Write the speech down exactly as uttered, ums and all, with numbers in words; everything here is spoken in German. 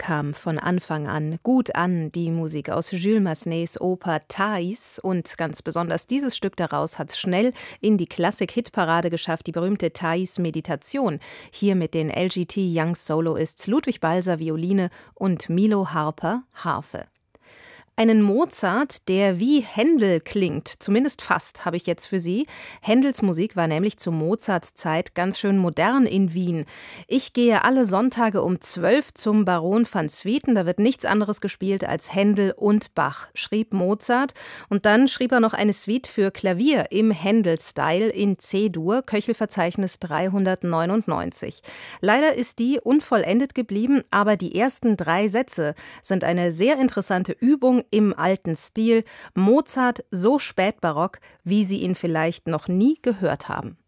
kam von Anfang an gut an, die Musik aus Jules Massenets Oper Thais, und ganz besonders dieses Stück daraus hat es schnell in die Klassik-Hitparade geschafft, die berühmte Thais-Meditation, hier mit den L G T Young Soloists Ludwig Balser Violine und Milo Harper Harfe. Einen Mozart, der wie Händel klingt, zumindest fast, habe ich jetzt für Sie. Händels Musik war nämlich zu Mozarts Zeit ganz schön modern in Wien. Ich gehe alle Sonntage um zwölf zum Baron van Swieten, da wird nichts anderes gespielt als Händel und Bach, schrieb Mozart. Und dann schrieb er noch eine Suite für Klavier im Händel-Style in C-Dur, Köchelverzeichnis dreihundertneunundneunzig. Leider ist die unvollendet geblieben, aber die ersten drei Sätze sind eine sehr interessante Übung im alten Stil. Mozart so spätbarock, wie Sie ihn vielleicht noch nie gehört haben.